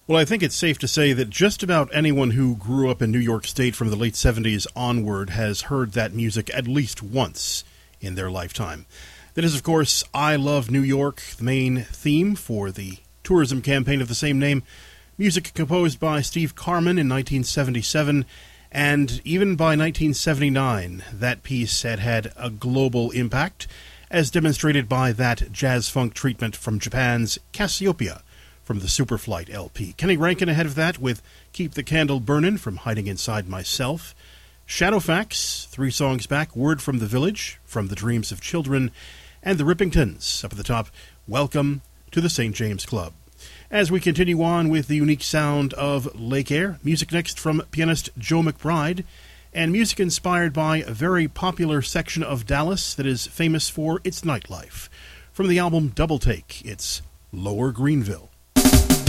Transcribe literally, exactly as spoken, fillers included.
Well, I think it's safe to say that just about anyone who grew up in New York State from the late seventies onward has heard that music at least once in their lifetime. That is, of course, I Love New York, the main theme for the tourism campaign of the same name. Music composed by Steve Carman in nineteen seventy-seven, and even by nineteen seventy-nine, that piece had had a global impact, as demonstrated by that jazz-funk treatment from Japan's Cassiopeia from the Superflight L P. Kenny Rankin ahead of that with Keep the Candle Burnin' from Hiding Inside Myself. Shadowfax, three songs back, Word from the Village, from The Dreams of Children, and the Rippingtons, up at the top, Welcome to the Saint James Club. As we continue on with the unique sound of Lake Air, music next from pianist Joe McBride, and music inspired by a very popular section of Dallas that is famous for its nightlife. From the album Double Take, it's Lower Greenville.